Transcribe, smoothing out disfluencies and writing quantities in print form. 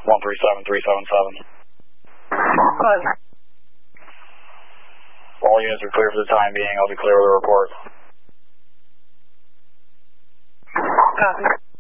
137377. Copy. All units are clear for the time being. I'll be clear with a report. Copy.